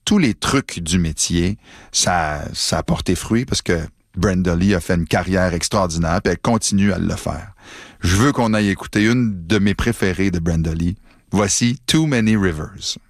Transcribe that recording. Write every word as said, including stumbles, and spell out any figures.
tous les trucs du métier, ça, ça a porté fruit parce que Brenda Lee a fait une carrière extraordinaire et elle continue à le faire. Je veux qu'on aille écouter une de mes préférées de Brenda Lee. Voici Too Many Rivers.